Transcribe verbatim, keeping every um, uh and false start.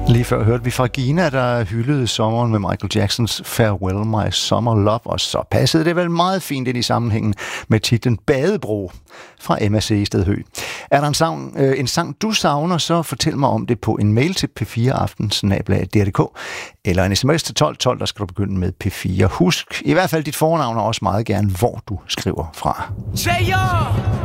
Lige før hørte vi fra Gina, der hyldede sommeren med Michael Jacksons Farewell My Summer Love, og så passede det vel meget fint ind i sammenhængen med titlen Badebro fra M S C i Stedhø. Er der en sang, øh, en sang, du savner, så fortæl mig om det på en mail til p fire aften snabel-a d r punktum d k eller en sms til tolv tolv, der skal du begynde med P fire. Husk i hvert fald dit fornavn og også meget gerne, hvor du skriver fra. Say yo!